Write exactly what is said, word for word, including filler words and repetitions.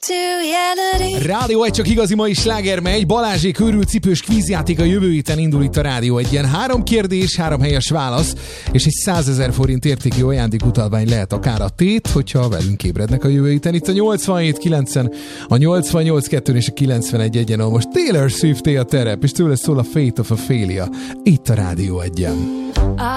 Rádió egy, csak igazi mai sláger megy. Balázsék őrült cipős kvízjáték a jövő héten indul itt a Rádió egyen. Három kérdés, három helyes válasz, és egy százezer forint értékű ajándékutalvány lehet akár a tét, hogyha velünk ébrednek a jövő héten. Itt a nyolcvanhét kilencen, a nyolcvannyolc kettőn és a kilencvenegy egyen, ahol most Taylor Swift-é a terep, és tőle szól a Fate of a Failure. Itt a Rádió egyen.